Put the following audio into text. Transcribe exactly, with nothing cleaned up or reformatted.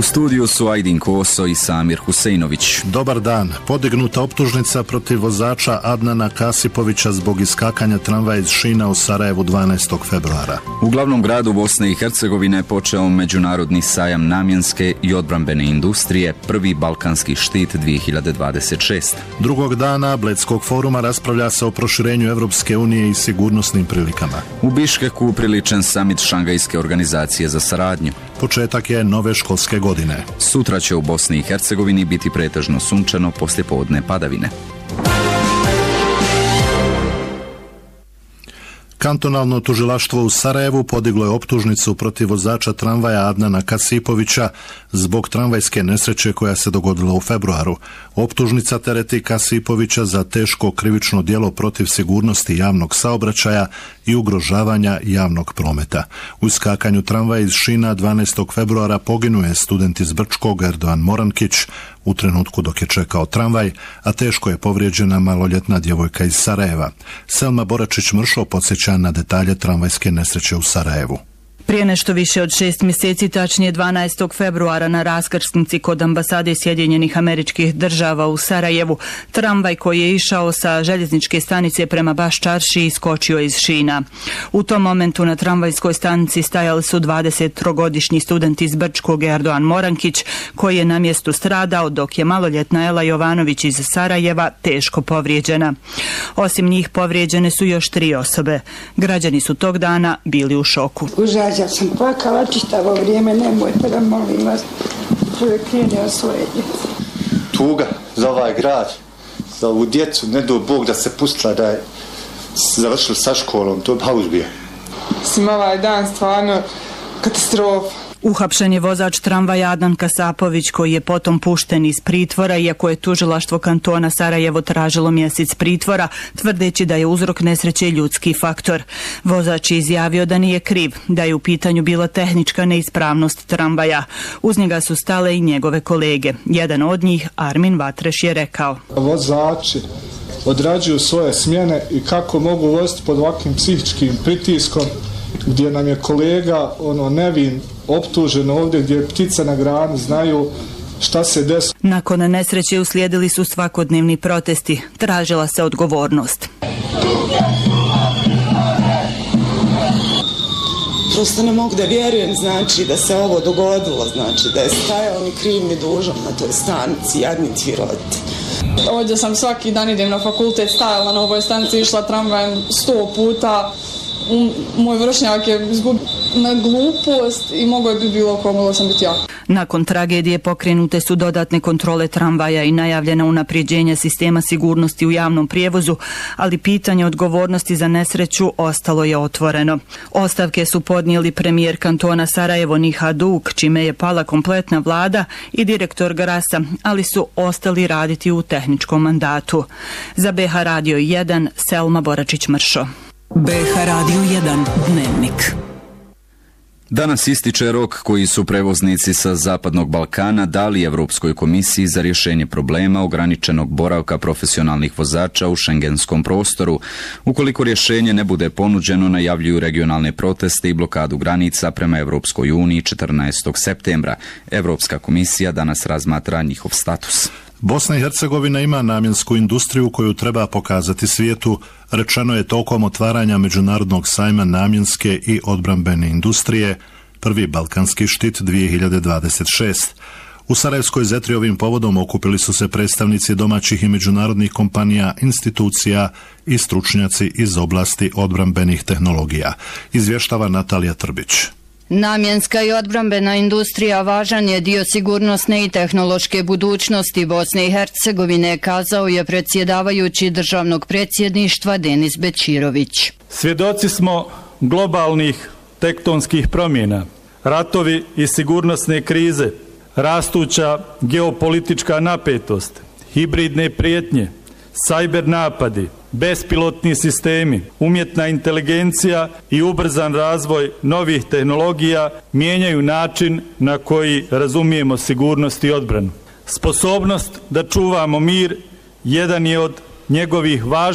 U studiju su Ajdin Koso i Samir Huseinović. Dobar dan. Podignuta optužnica protiv vozača Adnana Kasipovića zbog iskakanja tramvaja iz šina u Sarajevu dvanaestog februara. U glavnom gradu Bosne i Hercegovine počeo međunarodni sajam namjenske i odbrambene industrije, prvi balkanski štit dvije hiljade dvadeset šeste. Drugog dana Bledskog foruma raspravlja se o proširenju Evropske unije i sigurnosnim prilikama. U Biškeku upriličen samit Šangajske organizacije za saradnju. Početak je nove školske godine. Sutra će u Bosni i Hercegovini biti pretežno sunčano, poslijepodne padavine. Kantonalno tužilaštvo u Sarajevu podiglo je optužnicu protiv vozača tramvaja Adnana Kasipovića zbog tramvajske nesreće koja se dogodila u februaru. Optužnica tereti Kasipovića za teško krivično djelo protiv sigurnosti javnog saobraćaja i ugrožavanja javnog prometa. U iskakanju tramvaja iz šina dvanaestog februara poginuo je student iz Brčkog Erdogan Morankić u trenutku dok je čekao tramvaj, a teško je povrijeđena maloljetna djevojka iz Sarajeva. Selma Boračić-Mršo podsjeća na detalje tramvajske nesreće u Sarajevu. Prije nešto više od šest mjeseci, tačnije dvanaestog februara, na raskrsnici kod ambasade Sjedinjenih Američkih Država u Sarajevu, tramvaj koji je išao sa željezničke stanice prema Baščarši iskočio iz šina. U tom momentu na tramvajskoj stanici stajali su dvadesettrogodišnji student iz Brčkog Erdogan Morankić, koji je na mjestu stradao, dok je maloljetna Ela Jovanović iz Sarajeva teško povrijeđena. Osim njih povrijeđene su još tri osobe. Građani su tog dana bili u šoku. Ja sam plakala čitavo vrijeme, nemojte da molim vas, čovjek nije svoje djece. Tuga za ovaj grad, za ovu djecu, ne do Bog da se pustila da je završili sa školom, to je hauzbija. Mislim, ovaj dan stvarno katastrofa. Uhapšen je vozač tramvaja Adnan Kasapović, koji je potom pušten iz pritvora, iako je tužilaštvo kantona Sarajevo tražilo mjesec pritvora, tvrdeći da je uzrok nesreće ljudski faktor. Vozač je izjavio da nije kriv, da je u pitanju bila tehnička neispravnost tramvaja. Uz njega su stale i njegove kolege. Jedan od njih, Armin Vatreš, je rekao: vozači odrađuju svoje smjene i kako mogu voziti pod ovakvim psihičkim pritiskom, gdje nam je kolega ono nevin optužen ovdje, gdje je ptica na grani, znaju šta se desilo. Nakon nesreće uslijedili su svakodnevni protesti, tražila se odgovornost. Prosto ne mogu da vjerujem, znači, da se ovo dogodilo, znači, da je stajao ni kriv ni dužan na toj stanici, jadni ti roditelji. Ovdje sam svaki dan, idem na fakultet, stajala na ovoj stanici, išla tramvajem sto puta. Moj vršnjak je izgubio na glupost i mogo je bi bilo ko, moglo sam biti ja. Nakon tragedije pokrenute su dodatne kontrole tramvaja i najavljena unaprijeđenja sistema sigurnosti u javnom prijevozu, ali pitanje odgovornosti za nesreću ostalo je otvoreno. Ostavke su podnijeli premijer kantona Sarajevo Nihat Duk, čime je pala kompletna vlada, i direktor Grasa, ali su ostali raditi u tehničkom mandatu. Za B H Radio jedan, Selma Boračić-Mršo. B H Radio jedan dnevnik. Danas ističe rok koji su prevoznici sa Zapadnog Balkana dali Evropskoj komisiji za rješenje problema ograničenog boravka profesionalnih vozača u šengenskom prostoru. Ukoliko rješenje ne bude ponuđeno, najavljuju regionalne proteste i blokadu granica prema Evropskoj uniji četrnaestog septembra. Evropska komisija danas razmatra njihov status. Bosna i Hercegovina ima namjensku industriju koju treba pokazati svijetu, rečeno je tokom otvaranja Međunarodnog sajma namjenske i odbrambene industrije, prvi balkanski štit dvije hiljade dvadeset šeste. U Sarajevskoj zetri ovim povodom okupili su se predstavnici domaćih i međunarodnih kompanija, institucija i stručnjaci iz oblasti odbrambenih tehnologija, izvještava Natalija Trbić. Namjenska i odbrambena industrija važan je dio sigurnosne i tehnološke budućnosti Bosne i Hercegovine, kazao je predsjedavajući državnog predsjedništva Denis Bećirović. Svjedoci smo globalnih tektonskih promjena, ratovi i sigurnosne krize, rastuća geopolitička napetost, hibridne prijetnje, sajber napadi, bespilotni sistemi, umjetna inteligencija i ubrzan razvoj novih tehnologija mijenjaju način na koji razumijemo sigurnost i odbranu. Sposobnost da čuvamo mir jedan je od njegovih važnih